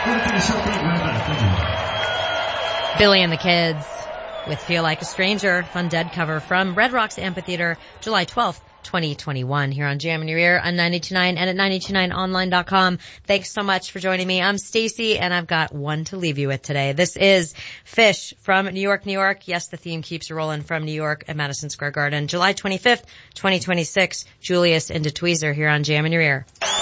Billy and the Kids with Feel Like a Stranger, fun Dead cover from Red Rocks Amphitheater, July 12th, 2021 here on Jam in Your Ear on 92.9 and at 929online.com. Thanks so much for joining me. I'm Stacy and I've got one to leave you with today. This is Fish from New York, New York. Yes, the theme keeps rolling from New York at Madison Square Garden, July 25th, 2026. Julius into Tweezer here on Jam in Your Ear.